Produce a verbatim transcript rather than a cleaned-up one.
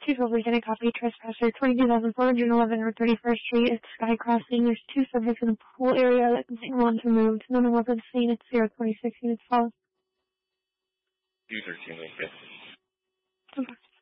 two twelve Lieutenant, copy, trespasser, twenty-two thousand four hundred eleven North thirty-first Street, it's Sky Crossing. There's two subjects in the pool area that want to move. None of them have been seen. It's zero twenty-six units follow. two thirteen, okay. Okay.